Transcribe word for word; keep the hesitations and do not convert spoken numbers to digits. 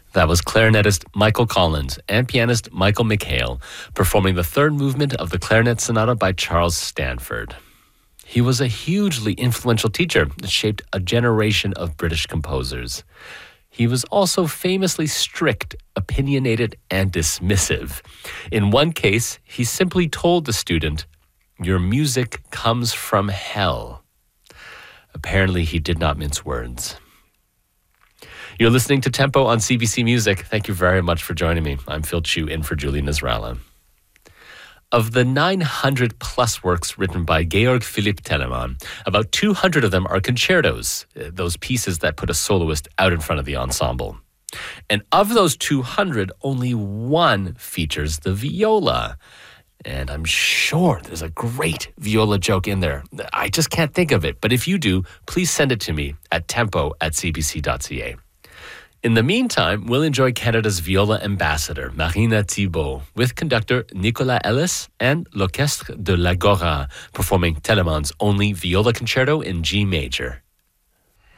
That was clarinetist Michael Collins and pianist Michael McHale performing the third movement of the Clarinet Sonata by Charles Stanford. He was a hugely influential teacher that shaped a generation of British composers. He was also famously strict, opinionated, and dismissive. In one case, he simply told the student, "Your music comes from hell." Apparently, he did not mince words. You're listening to Tempo on C B C Music. Thank you very much for joining me. I'm Phil Chu in for Julie Nasrallah. Of the nine hundred plus works written by Georg Philipp Telemann, about two hundred of them are concertos, those pieces that put a soloist out in front of the ensemble. And of those two hundred, only one features the viola. And I'm sure there's a great viola joke in there. I just can't think of it. But if you do, please send it to me at tempo at c b c dot c a. In the meantime, we'll enjoy Canada's viola ambassador, Marina Thibault, with conductor Nicolas Ellis and L'Orchestre de l'Agora performing Telemann's only viola concerto in G major.